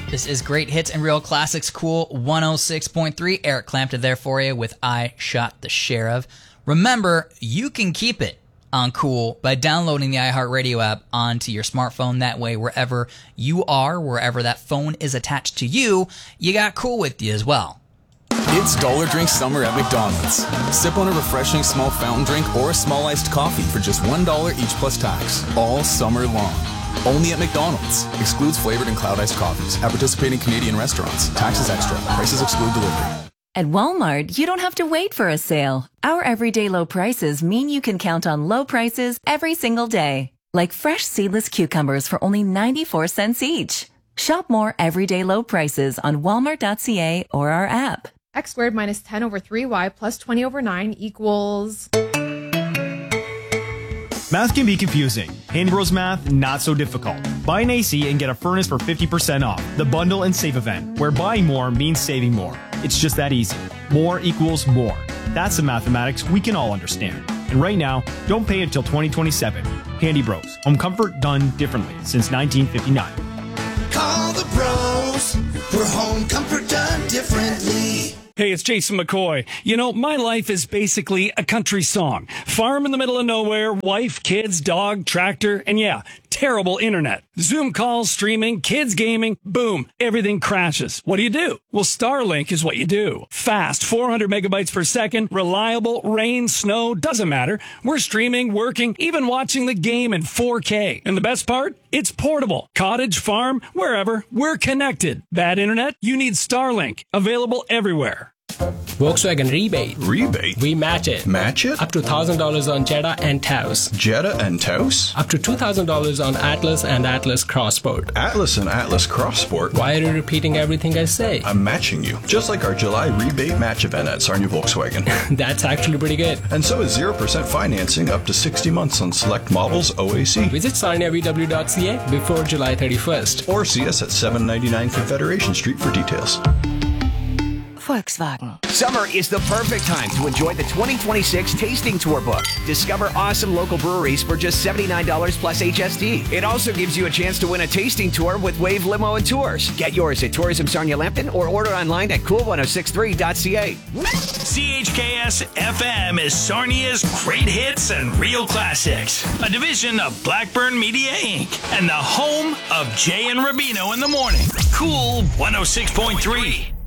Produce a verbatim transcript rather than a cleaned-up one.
This is Great Hits and Real Classics, Cool one oh six point three. Eric Clampton there for you with I Shot the Sheriff. Remember, you can keep it on Cool by downloading the iHeartRadio app onto your smartphone. That way, wherever you are, wherever that phone is attached to you, you got Cool with you as well. It's Dollar Drink Summer at McDonald's. Sip on a refreshing small fountain drink or a small iced coffee for just one dollar each plus tax, all summer long. Only at McDonald's. Excludes flavored and cloud iced coffees. At participating Canadian restaurants. Taxes extra. Prices exclude delivery. At Walmart, you don't have to wait for a sale. Our everyday low prices mean you can count on low prices every single day. Like fresh seedless cucumbers for only ninety-four cents each. Shop more everyday low prices on walmart dot c a or our app. X squared minus ten over three y plus twenty over nine equals... Math can be confusing. Handy Bros Math, not so difficult. Buy an A C and get a furnace for fifty percent off. The Bundle and Save event, where buying more means saving more. It's just that easy. More equals more. That's the mathematics we can all understand. And right now, don't pay until twenty twenty-seven. Handy Bros. Home comfort done differently since nineteen fifty-nine. Call the pros for home comfort done differently. Hey, it's Jason McCoy. You know, my life is basically a country song. Farm in the middle of nowhere, wife, kids, dog, tractor, and yeah, terrible internet. Zoom calls, streaming, kids gaming, boom, everything crashes. What do you do? Well, Starlink is what you do. Fast, four hundred megabytes per second, reliable, rain, snow, doesn't matter. We're streaming, working, even watching the game in four K. And the best part? It's portable. Cottage, farm, wherever, we're connected. Bad internet? You need Starlink. Available everywhere. Volkswagen rebate. Rebate? We match it. Match it? Up to one thousand dollars on Jetta and Taos. Jetta and Taos? Up to two thousand dollars on Atlas and Atlas Crossport. Atlas and Atlas Crossport? Why are you repeating everything I say? I'm matching you. Just like our July rebate match event at Sarnia Volkswagen. That's actually pretty good. And so is zero percent financing up to sixty months on select models O A C. Visit sarnia v w dot c a before July thirty-first. Or see us at seven ninety-nine Confederation Street for details. Volkswagen. Summer is the perfect time to enjoy the twenty twenty-six Tasting Tour book. Discover awesome local breweries for just seventy-nine dollars plus H S T. It also gives you a chance to win a tasting tour with Wave Limo and Tours. Get yours at Tourism Sarnia Lambton or order online at cool ten sixty-three dot c a. C H K S F M is Sarnia's Great Hits and Real Classics, a division of Blackburn Media Incorporated, and the home of Jay and Rubino in the morning. Cool one oh six point three.